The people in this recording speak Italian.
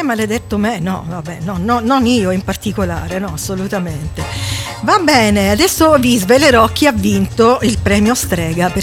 maledetto me, no, vabbè, no, non io in particolare, no, assolutamente. Va bene, adesso vi svelerò chi ha vinto il premio Strega,